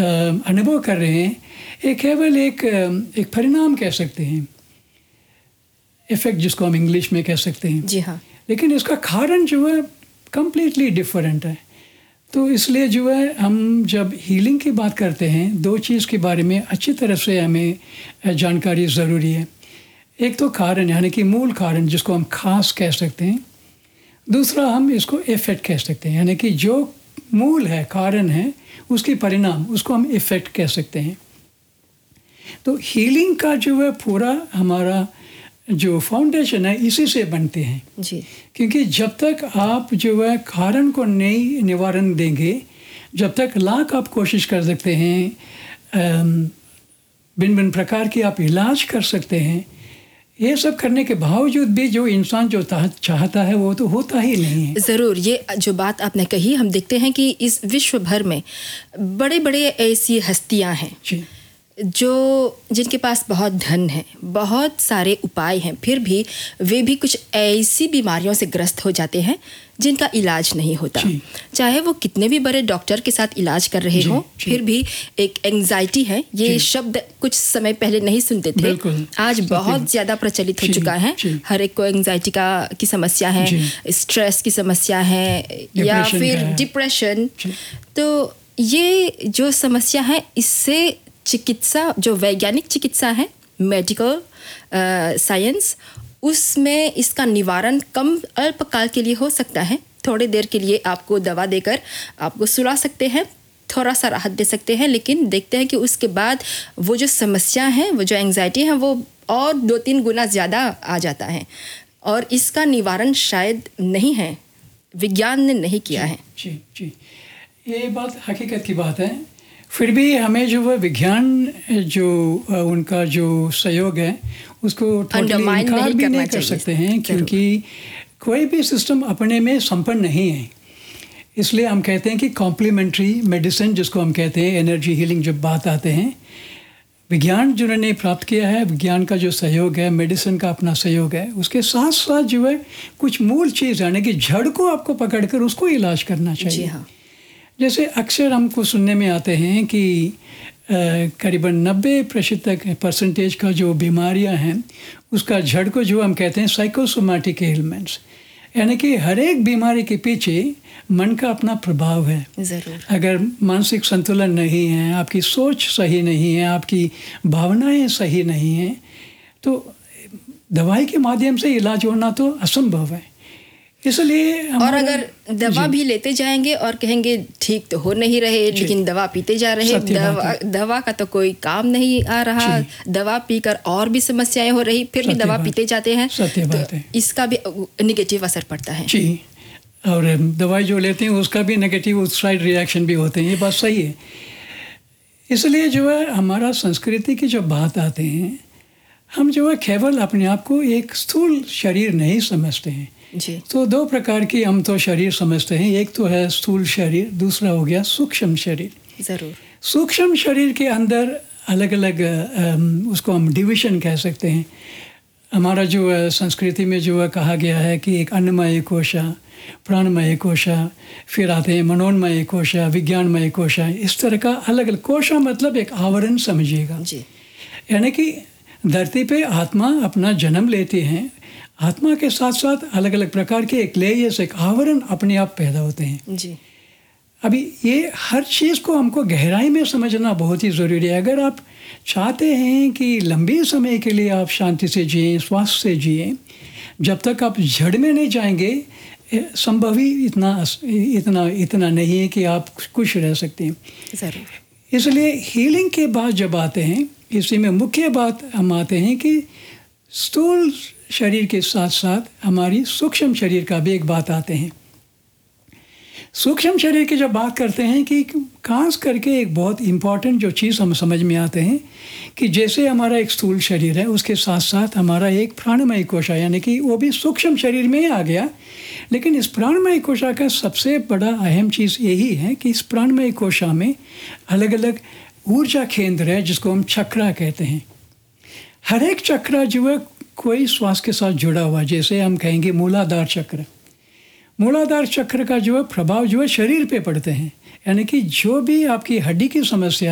अनुभव कर रहे हैं, ये केवल एक परिणाम कह सकते हैं, इफ़ेक्ट जिसको हम इंग्लिश में कह सकते हैं। जी हाँ। लेकिन इसका कारण जो है कम्प्लीटली डिफरेंट है। तो इसलिए जो है हम जब हीलिंग की बात करते हैं, दो चीज़ के बारे में अच्छी तरह से हमें जानकारी ज़रूरी है। एक तो कारण यानी कि मूल कारण जिसको हम खास कह सकते हैं, दूसरा हम इसको इफ़ेक्ट कह सकते हैं, यानी कि जो मूल है, कारण है, उसकी परिणाम, उसको हम इफ़ेक्ट कह सकते हैं। तो हीलिंग का जो है पूरा हमारा जो फाउंडेशन है इसी से बनते हैं जी। क्योंकि जब तक आप जो है कारण को नहीं निवारण देंगे, जब तक लाख आप कोशिश कर सकते हैं, भिन्न प्रकार की आप इलाज कर सकते हैं, ये सब करने के बावजूद भी जो इंसान जो चाहता है वो तो होता ही नहीं है। ज़रूर, ये जो बात आपने कही, हम देखते हैं कि इस विश्व भर में बड़े बड़े ऐसी हस्तियां हैं जी। जो जिनके पास बहुत धन है, बहुत सारे उपाय हैं, फिर भी वे भी कुछ ऐसी बीमारियों से ग्रस्त हो जाते हैं जिनका इलाज नहीं होता। चाहे वो कितने भी बड़े डॉक्टर के साथ इलाज कर रहे हों, फिर भी एक एंग्जाइटी है, ये शब्द कुछ समय पहले नहीं सुनते थे, आज बहुत ज़्यादा प्रचलित हो चुका है। हर एक को एंग्जाइटी की समस्या है, स्ट्रेस की समस्या है, या फिर डिप्रेशन। तो ये जो समस्या है, इससे चिकित्सा, जो वैज्ञानिक चिकित्सा है, मेडिकल साइंस, उसमें इसका निवारण कम अल्पकाल के लिए हो सकता है। थोड़ी देर के लिए आपको दवा देकर आपको सुला सकते हैं, थोड़ा सा राहत दे सकते हैं, लेकिन देखते हैं कि उसके बाद वो जो समस्या है, वो जो एंग्जाइटी है, वो और 2-3 गुना ज़्यादा आ जाता है और इसका निवारण शायद नहीं है, विज्ञान ने नहीं किया है। जी जी, ये बात हकीकत की बात है। फिर भी हमें जो है विज्ञान जो उनका जो सहयोग है उसको इनकार भी नहीं कर सकते हैं, क्योंकि कोई भी सिस्टम अपने में संपन्न नहीं है। इसलिए हम कहते हैं कि कॉम्प्लीमेंट्री मेडिसिन जिसको हम कहते हैं, एनर्जी हीलिंग जब बात आते हैं, विज्ञान जिन्होंने प्राप्त किया है, विज्ञान का जो सहयोग है, मेडिसिन का अपना सहयोग है, उसके साथ साथ जो है कुछ मूल चीज़ यानी कि जड़ को आपको पकड़कर उसको इलाज करना चाहिए। जी हाँ। जैसे अक्सर हमको सुनने में आते हैं कि करीबन 90% का जो बीमारियां हैं उसका जड़ को जो हम कहते हैं साइकोसोमैटिक एलिमेंट्स, यानी कि हर एक बीमारी के पीछे मन का अपना प्रभाव है। ज़रूर। अगर मानसिक संतुलन नहीं है, आपकी सोच सही नहीं है, आपकी भावनाएं सही नहीं हैं, तो दवाई के माध्यम से इलाज होना तो असंभव है। इसलिए और अगर दवा भी लेते जाएंगे और कहेंगे ठीक तो हो नहीं रहे, लेकिन दवा पीते जा रहे, दवा का तो कोई काम नहीं आ रहा, दवा पीकर और भी समस्याएं हो रही, फिर भी दवा पीते जाते हैं, तो इसका भी नेगेटिव असर पड़ता है। जी, और दवाई जो लेते हैं उसका भी नेगेटिव साइड रिएक्शन भी होते हैं, ये बात सही है। इसलिए जो है हमारा संस्कृति की जब बात आते हैं, हम जो है केवल अपने आप को एक स्थूल शरीर नहीं समझते हैं। जी। तो दो प्रकार की हम तो शरीर समझते हैं, एक तो है स्थूल शरीर, दूसरा हो गया सूक्ष्म शरीर। ज़रूर। सूक्ष्म शरीर के अंदर अलग अलग उसको हम डिवीज़न कह सकते हैं। हमारा जो संस्कृति में जो है कहा गया है कि एक अन्नमय कोशा, प्राणमय कोशा, फिर आते हैं मनोन्मय कोशा, विज्ञानमय कोशा, इस तरह का अलग अलग। कोशा मतलब एक आवरण समझिएगा जी, यानी कि धरती पे आत्मा अपना जन्म लेती हैं, आत्मा के साथ साथ अलग अलग प्रकार के एक लेयर्स, एक आवरण अपने आप पैदा होते हैं जी। अभी ये हर चीज़ को हमको गहराई में समझना बहुत ही ज़रूरी है। अगर आप चाहते हैं कि लंबे समय के लिए आप शांति से जिएं, स्वास्थ्य से जिएं, जब तक आप जड़ में नहीं जाएंगे, संभव ही इतना नहीं है कि आप खुश रह सकते हैं। ज़रूर। इसलिए हीलिंग के बाद जब आते हैं, इसी में मुख्य बात हम आते हैं कि स्थूल शरीर के साथ साथ हमारी सूक्ष्म शरीर का भी एक बात आते हैं। सूक्ष्म शरीर की जब बात करते हैं कि खास करके एक बहुत इम्पॉर्टेंट जो चीज़ हम समझ में आते हैं कि जैसे हमारा एक स्थूल शरीर है, उसके साथ साथ हमारा एक प्राणमय कोशा, यानी कि वो भी सूक्ष्म शरीर में ही आ गया। लेकिन इस प्राणमय कोशा का सबसे बड़ा अहम चीज़ यही है कि इस प्राणमय कोशा में अलग अलग ऊर्जा केंद्र है जिसको हम चक्रा कहते हैं। हर एक चक्र जो है कोई श्वास के साथ जुड़ा हुआ, जैसे हम कहेंगे मूलाधार चक्र। मूलाधार चक्र का जो है प्रभाव जो है शरीर पे पड़ते हैं, यानी कि जो भी आपकी हड्डी की समस्या